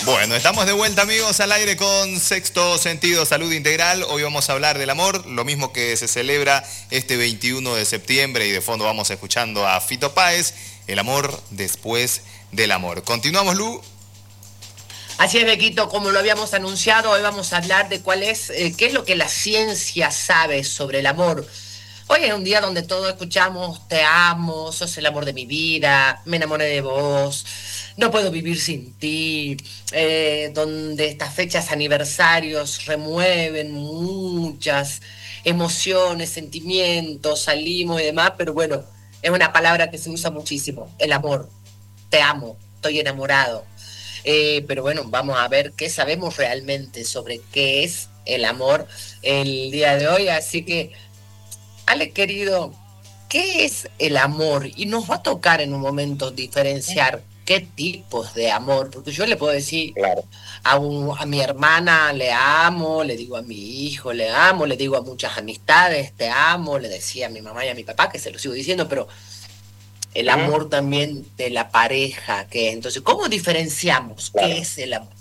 Bueno, estamos de vuelta, amigos, al aire con Sexto Sentido Salud Integral. Hoy vamos a hablar del amor, lo mismo que se celebra este 21 de septiembre y de fondo vamos escuchando a Fito Páez, el amor después del amor. ¿Continuamos, Lu? Así es, Bequito, como lo habíamos anunciado, hoy vamos a hablar de qué es lo que la ciencia sabe sobre el amor. Hoy es un día donde todos escuchamos, te amo, sos el amor de mi vida, me enamoré de vos, no puedo vivir sin ti, donde estas fechas aniversarios remueven muchas emociones, sentimientos, salimos y demás, pero bueno, es una palabra que se usa muchísimo, el amor, te amo, estoy enamorado. Pero bueno, vamos a ver qué sabemos realmente sobre qué es el amor el día de hoy, así que Ale, querido, ¿qué es el amor? Y nos va a tocar en un momento diferenciar qué tipos de amor, porque yo le puedo decir Claro. a mi hermana le amo, le digo a mi hijo le amo, le digo a muchas amistades te amo, le decía a mi mamá y a mi papá, que se lo sigo diciendo, pero el amor también de la pareja, que entonces, ¿cómo diferenciamos qué es el amor?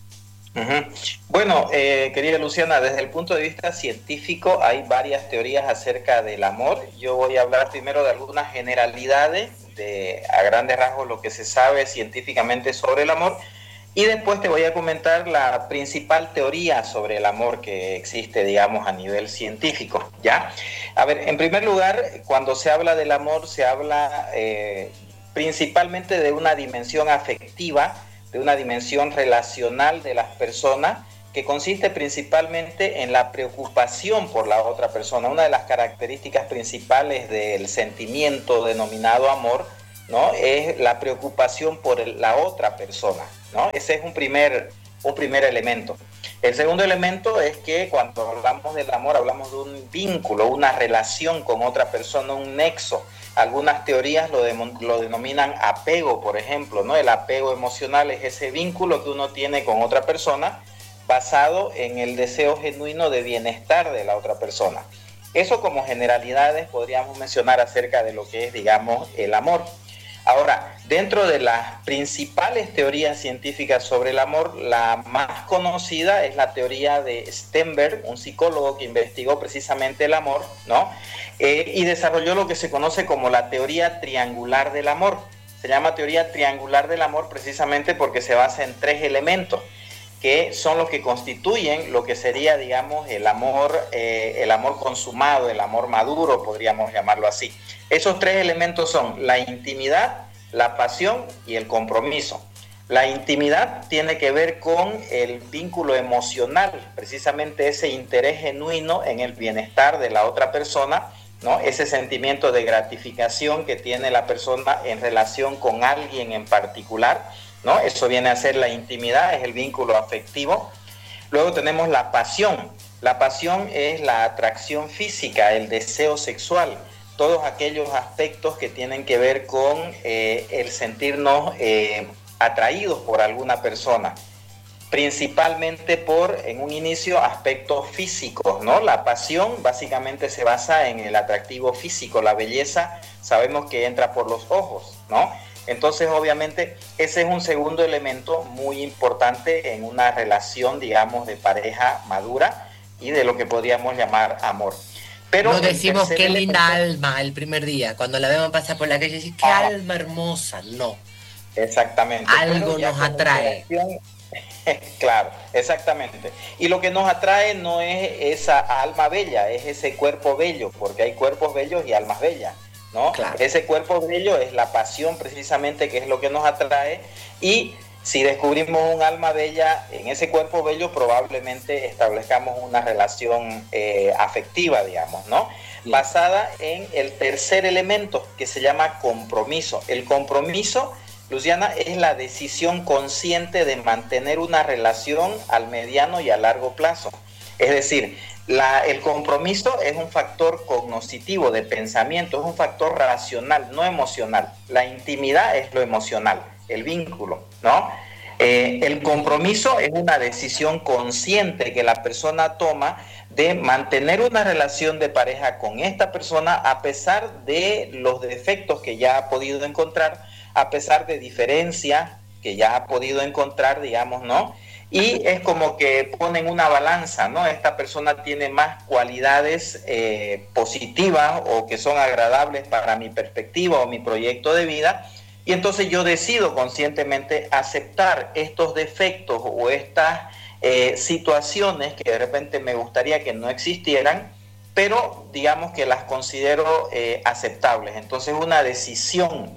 Bueno, querida Luciana, desde el punto de vista científico hay varias teorías acerca del amor. Yo voy a hablar primero de algunas generalidades, a grandes rasgos lo que se sabe científicamente sobre el amor, y después te voy a comentar la principal teoría sobre el amor que existe, digamos, a nivel científico, ¿ya? A ver, en primer lugar, cuando se habla del amor, se habla principalmente de una dimensión afectiva, de una dimensión relacional de las personas, que consiste principalmente en la preocupación por la otra persona. Una de las características principales del sentimiento denominado amor, ¿no?, es la preocupación por la otra persona, ¿no? Ese es un primer elemento. El segundo elemento es que cuando hablamos del amor hablamos de un vínculo, una relación con otra persona, un nexo. Algunas teorías lo denominan apego, por ejemplo, ¿no? El apego emocional es ese vínculo que uno tiene con otra persona basado en el deseo genuino de bienestar de la otra persona. Eso como generalidades podríamos mencionar acerca de lo que es, digamos, el amor. Ahora, dentro de las principales teorías científicas sobre el amor, la más conocida es la teoría de Stenberg, un psicólogo que investigó precisamente el amor, ¿no? Y desarrolló lo que se conoce como la teoría triangular del amor. Se llama teoría triangular del amor precisamente porque se basa en tres elementos, que son los que constituyen lo que sería, digamos, el amor consumado, el amor maduro, podríamos llamarlo así. Esos tres elementos son la intimidad, la pasión y el compromiso. La intimidad tiene que ver con el vínculo emocional, precisamente ese interés genuino en el bienestar de la otra persona, ¿no? Ese sentimiento de gratificación que tiene la persona en relación con alguien en particular, ¿no? Eso viene a ser la intimidad, es el vínculo afectivo. Luego tenemos la pasión. La pasión es la atracción física, el deseo sexual, todos aquellos aspectos que tienen que ver con el sentirnos atraídos por alguna persona, principalmente en un inicio, aspectos físicos, ¿no? La pasión básicamente se basa en el atractivo físico, la belleza sabemos que entra por los ojos, ¿no? Entonces, obviamente, ese es un segundo elemento muy importante en una relación, digamos, de pareja madura y de lo que podríamos llamar amor. Pero no decimos qué linda alma el primer día, cuando la vemos pasar por la calle, decimos qué alma hermosa, no. Exactamente. Algo nos atrae. Claro, exactamente. Y lo que nos atrae no es esa alma bella, es ese cuerpo bello, porque hay cuerpos bellos y almas bellas, ¿no? Claro. Ese cuerpo bello es la pasión precisamente, que es lo que nos atrae, y si descubrimos un alma bella en ese cuerpo bello, probablemente establezcamos una relación afectiva, digamos, ¿no? Sí. Basada en el tercer elemento, que se llama compromiso. El compromiso, Luciana, es la decisión consciente de mantener una relación al mediano y a largo plazo. Es decir, el compromiso es un factor cognoscitivo de pensamiento, es un factor racional, no emocional. La intimidad es lo emocional, el vínculo, ¿no? El compromiso es una decisión consciente que la persona toma de mantener una relación de pareja con esta persona a pesar de los defectos que ya ha podido encontrar, a pesar de diferencias que ya ha podido encontrar, digamos, ¿no? Y es como que ponen una balanza, ¿no? Esta persona tiene más cualidades positivas o que son agradables para mi perspectiva o mi proyecto de vida, y entonces yo decido conscientemente aceptar estos defectos o estas situaciones que de repente me gustaría que no existieran, pero digamos que las considero aceptables. Entonces una decisión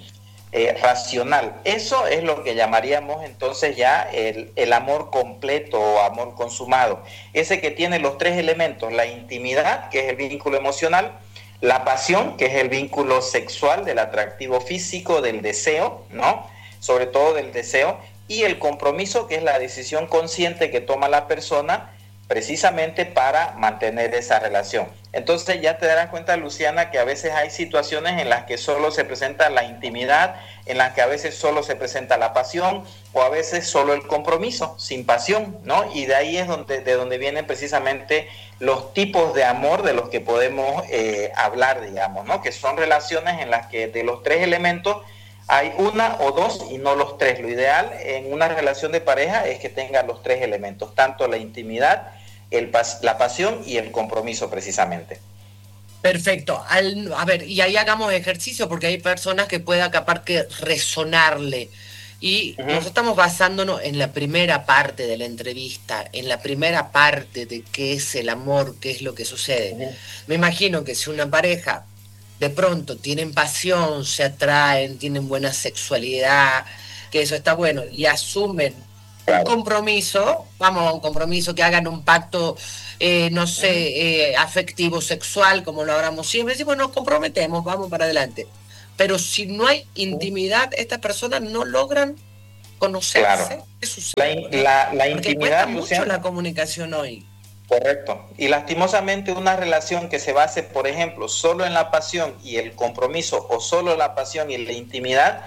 racional. Eso es lo que llamaríamos entonces ya el amor completo o amor consumado. Ese que tiene los tres elementos: la intimidad, que es el vínculo emocional; la pasión, que es el vínculo sexual, del atractivo físico, del deseo, ¿no? Sobre todo del deseo; y el compromiso, que es la decisión consciente que toma la persona precisamente para mantener esa relación. Entonces ya te darás cuenta, Luciana, que a veces hay situaciones en las que solo se presenta la intimidad, en las que a veces solo se presenta la pasión, o a veces solo el compromiso, sin pasión, ¿no? Y de ahí es de donde vienen precisamente los tipos de amor de los que podemos hablar, digamos, ¿no? Que son relaciones en las que de los tres elementos hay una o dos y no los tres. Lo ideal en una relación de pareja es que tenga los tres elementos, tanto la intimidad, la pasión y el compromiso precisamente. Perfecto. A ver, y ahí hagamos ejercicio, porque hay personas que pueda capaz que resonarle. Y nos estamos basándonos en la primera parte de la entrevista, en la primera parte de qué es el amor, qué es lo que sucede. Me imagino que si una pareja de pronto tienen pasión, se atraen, tienen buena sexualidad, que eso está bueno, y asumen un compromiso, vamos a un compromiso, que hagan un pacto, no sé, afectivo, sexual, como lo hablamos siempre, decimos, nos comprometemos, vamos para adelante. Pero si no hay intimidad, estas personas no logran conocerse. Claro. ¿Qué sucede? La intimidad, cuesta mucho la comunicación hoy. Correcto. Y lastimosamente una relación que se base, por ejemplo, solo en la pasión y el compromiso, o solo la pasión y la intimidad,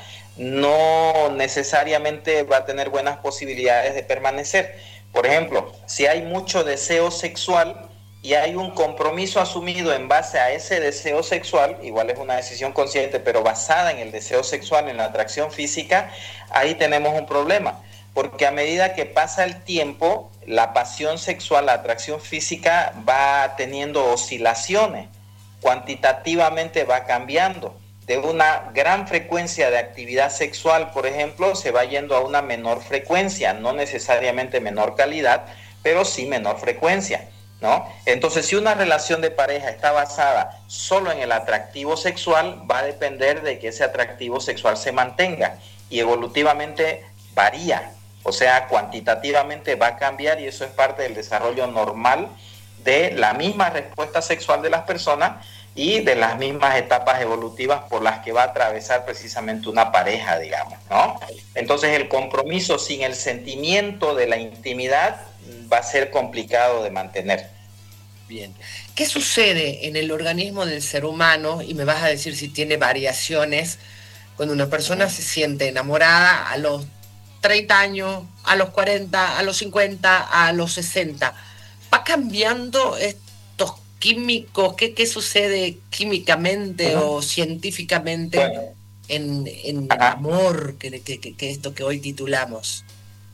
no necesariamente va a tener buenas posibilidades de permanecer. Por ejemplo, si hay mucho deseo sexual y hay un compromiso asumido en base a ese deseo sexual, igual es una decisión consciente, pero basada en el deseo sexual, en la atracción física, ahí tenemos un problema. Porque a medida que pasa el tiempo, la pasión sexual, la atracción física va teniendo oscilaciones, cuantitativamente va cambiando. De una gran frecuencia de actividad sexual, por ejemplo, se va yendo a una menor frecuencia, no necesariamente menor calidad, pero sí menor frecuencia, ¿no? Entonces, si una relación de pareja está basada solo en el atractivo sexual, va a depender de que ese atractivo sexual se mantenga, y evolutivamente varía. O sea, cuantitativamente va a cambiar, y eso es parte del desarrollo normal de la misma respuesta sexual de las personas y de las mismas etapas evolutivas por las que va a atravesar precisamente una pareja, digamos, ¿no? Entonces, el compromiso sin el sentimiento de la intimidad va a ser complicado de mantener. Bien. ¿Qué sucede en el organismo del ser humano? Y me vas a decir si tiene variaciones cuando una persona se siente enamorada a los 30 años, a los 40, a los 50, a los 60. ¿Va cambiando estos químicos? ¿Qué sucede químicamente o científicamente en el amor, que esto que hoy titulamos?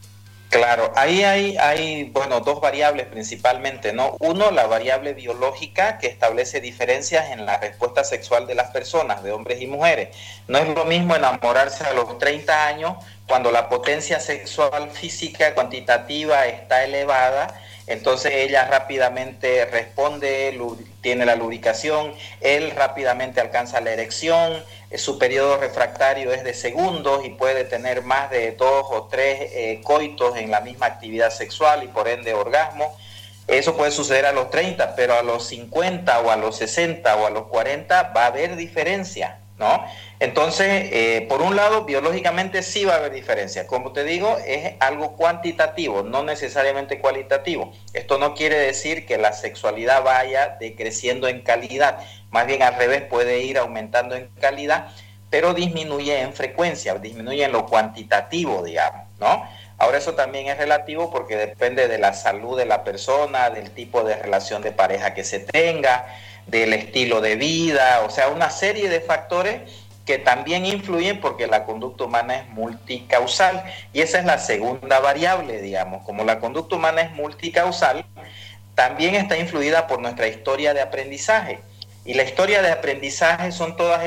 Claro, ahí hay, bueno, dos variables principalmente, ¿no? Uno, la variable biológica, que establece diferencias en la respuesta sexual de las personas, de hombres y mujeres. No es lo mismo enamorarse a los 30 años, cuando la potencia sexual física cuantitativa está elevada. Entonces ella rápidamente responde, tiene la lubricación, él rápidamente alcanza la erección, su periodo refractario es de segundos y puede tener más de 2 o 3 coitos en la misma actividad sexual y por ende orgasmo. Eso puede suceder a los 30, pero a los 50 o a los 60 o a los 40 va a haber diferencia, ¿no? Entonces, por un lado, biológicamente sí va a haber diferencia. Como te digo, es algo cuantitativo, no necesariamente cualitativo. Esto no quiere decir que la sexualidad vaya decreciendo en calidad. Más bien al revés, puede ir aumentando en calidad, pero disminuye en frecuencia, disminuye en lo cuantitativo, digamos, ¿no? Ahora, eso también es relativo porque depende de la salud de la persona, del tipo de relación de pareja que se tenga, del estilo de vida, o sea, una serie de factores que también influyen porque la conducta humana es multicausal. Y esa es la segunda variable, digamos. Como la conducta humana es multicausal, también está influida por nuestra historia de aprendizaje. Y la historia de aprendizaje son todas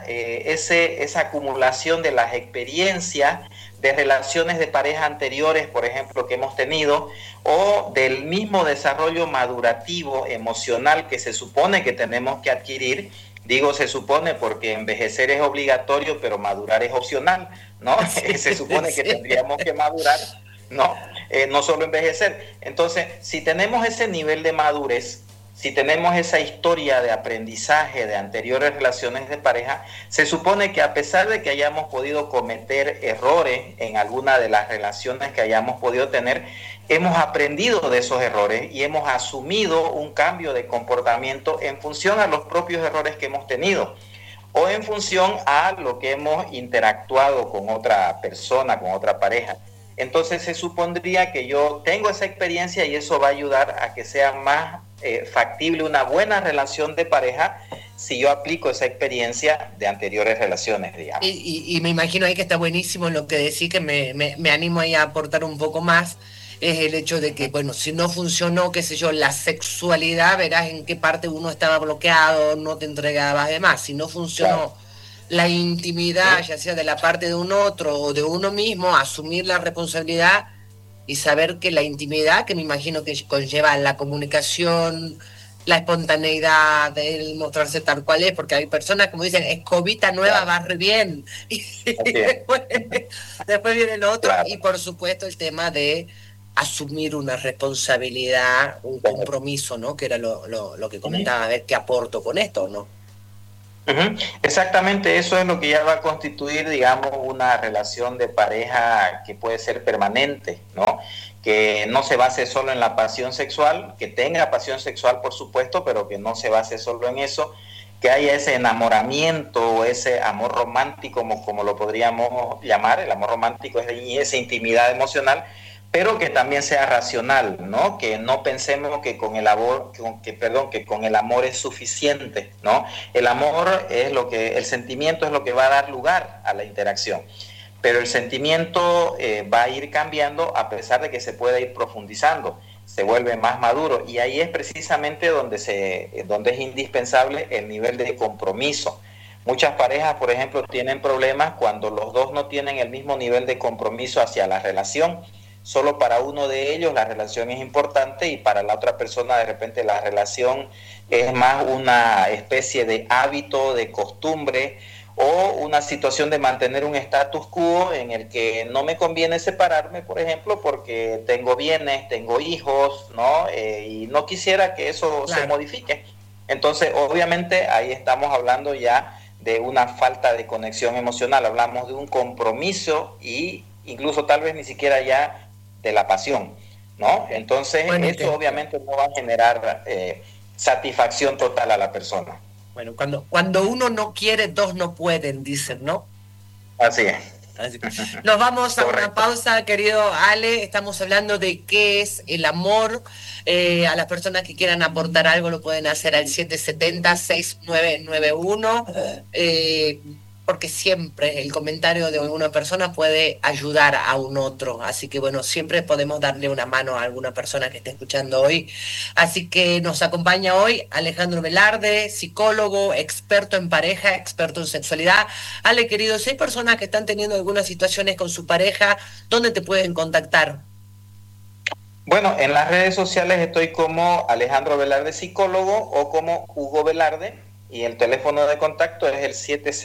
esa acumulación de las experiencias de relaciones de pareja anteriores, por ejemplo, que hemos tenido, o del mismo desarrollo madurativo emocional que se supone que tenemos que adquirir. Digo se supone porque envejecer es obligatorio, pero madurar es opcional, ¿no? Se supone que tendríamos que madurar, ¿no? No solo envejecer. Entonces, si tenemos ese nivel de madurez, si tenemos esa historia de aprendizaje de anteriores relaciones de pareja, se supone que a pesar de que hayamos podido cometer errores en alguna de las relaciones que hayamos podido tener, hemos aprendido de esos errores y hemos asumido un cambio de comportamiento en función a los propios errores que hemos tenido o en función a lo que hemos interactuado con otra persona, con otra pareja. Entonces se supondría que yo tengo esa experiencia y eso va a ayudar a que sea más factible una buena relación de pareja si yo aplico esa experiencia de anteriores relaciones, digamos. Y me imagino ahí que está buenísimo lo que decís, que me animo ahí a aportar un poco más, es el hecho de que, bueno, si no funcionó, qué sé yo, la sexualidad, verás en qué parte uno estaba bloqueado, no te entregabas, además, si no funcionó, claro, la intimidad, ya sea de la parte de un otro o de uno mismo, asumir la responsabilidad y saber que la intimidad, que me imagino que conlleva la comunicación, la espontaneidad, el mostrarse tal cual es, porque hay personas, como dicen, escobita nueva, va re bien, y después viene el otro, claro, y por supuesto el tema de asumir una responsabilidad, un compromiso, ¿no? Que era lo que comentaba, a ver qué aporto con esto, ¿no? Exactamente, eso es lo que ya va a constituir, digamos, una relación de pareja que puede ser permanente, ¿no? Que no se base solo en la pasión sexual, que tenga pasión sexual, por supuesto, pero que no se base solo en eso, que haya ese enamoramiento o ese amor romántico, como lo podríamos llamar. El amor romántico es esa intimidad emocional, pero que también sea racional, ¿no? Que no pensemos que con el amor, que con el amor es suficiente, ¿no? El amor es el sentimiento es lo que va a dar lugar a la interacción, pero el sentimiento va a ir cambiando a pesar de que se pueda ir profundizando, se vuelve más maduro, y ahí es precisamente donde es indispensable el nivel de compromiso. Muchas parejas, por ejemplo, tienen problemas cuando los dos no tienen el mismo nivel de compromiso hacia la relación. Solo para uno de ellos la relación es importante y para la otra persona de repente la relación es más una especie de hábito, de costumbre o una situación de mantener un status quo en el que no me conviene separarme, por ejemplo, porque tengo bienes, tengo hijos, ¿no? Y no quisiera que eso, claro, se modifique. Entonces, obviamente, ahí estamos hablando ya de una falta de conexión emocional, hablamos de un compromiso y incluso tal vez ni siquiera ya de la pasión, ¿no? Entonces, bueno, eso obviamente no va a generar satisfacción total a la persona. Bueno, cuando uno no quiere, dos no pueden, dicen, ¿no? Así es. Nos vamos a una pausa, querido Ale. Estamos hablando de qué es el amor. A las personas que quieran aportar algo lo pueden hacer al 770-6991. Porque siempre el comentario de una persona puede ayudar a un otro. Así que bueno, siempre podemos darle una mano a alguna persona que esté escuchando hoy. Así que nos acompaña hoy Alejandro Velarde, psicólogo, experto en pareja, experto en sexualidad. Ale, querido, si hay personas que están teniendo algunas situaciones con su pareja, ¿dónde te pueden contactar? Bueno, en las redes sociales estoy como Alejandro Velarde, psicólogo, o como Hugo Velarde. Y el teléfono de contacto es el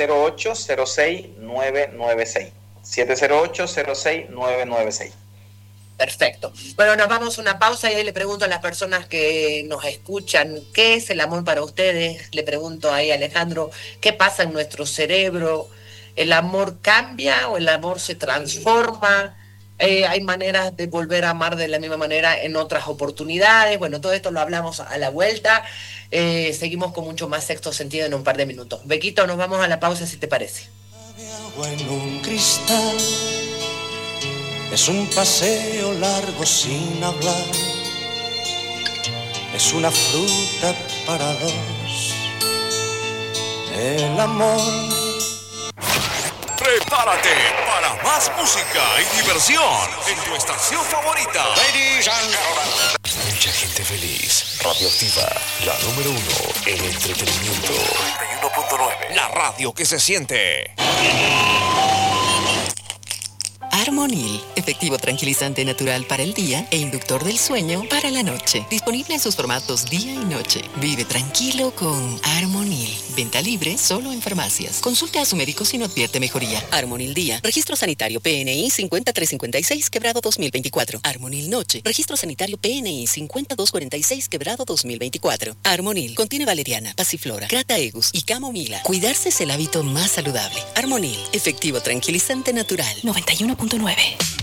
708-06-996. 708-06-996. Perfecto. Bueno, nos vamos a una pausa y ahí le pregunto a las personas que nos escuchan, ¿qué es el amor para ustedes? Le pregunto ahí a Alejandro, ¿qué pasa en nuestro cerebro? ¿El amor cambia o el amor se transforma? Hay maneras de volver a amar de la misma manera en otras oportunidades. Bueno, todo esto lo hablamos a la vuelta. Seguimos con mucho más sexto sentido en un par de minutos. Bequito, nos vamos a la pausa si te parece. De agua en un cristal, es un paseo largo sin hablar, es una fruta para dos. El amor Prepárate para más música y diversión en tu estación favorita. Ladies and gentlemen. Mucha gente feliz. Radioactiva, la número 1 en entretenimiento. 91.9. La radio que se siente. Armonil, efectivo tranquilizante natural para el día e inductor del sueño para la noche. Disponible en sus formatos día y noche. Vive tranquilo con Armonil. Venta libre solo en farmacias. Consulte a su médico si no advierte mejoría. Armonil Día. Registro sanitario PNI 5356 quebrado 2024. Armonil Noche. Registro sanitario PNI 5246 quebrado 2024. Armonil. Contiene valeriana, pasiflora, crataegus y camomila. Cuidarse es el hábito más saludable. Armonil. Efectivo tranquilizante natural. 91.9.